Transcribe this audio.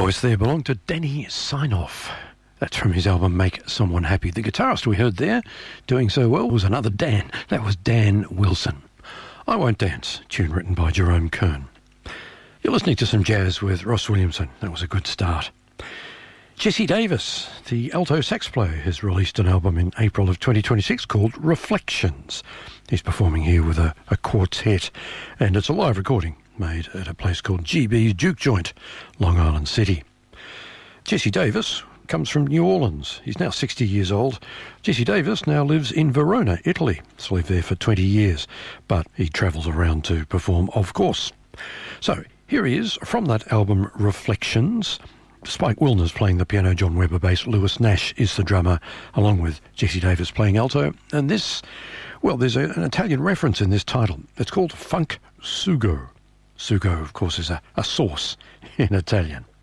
voice there belonged to Danny Signoff. That's from his album Make Someone Happy. The guitarist we heard there doing so well was another Dan. That was Dan Wilson. I Won't Dance, tune written by Jerome Kern. You're listening to some jazz with Ross Williamson. That was a good start. Jesse Davis, the alto sax player, has released an album in April of 2026 called Reflections. He's performing here with a quartet, and it's a live recording made at a place called GB's Juke Joint, Long Island City. Jesse Davis comes from New Orleans. He's now 60 years old. Jesse Davis now lives in Verona, Italy. He's lived there for 20 years, but he travels around to perform, of course. So here he is from that album Reflections. Spike Wilner's playing the piano, John Webber bass, Lewis Nash is the drummer, along with Jesse Davis playing alto. And this, well, there's an Italian reference in this title. It's called Funk Sugo. Sugo, of course, is a sauce in Italian.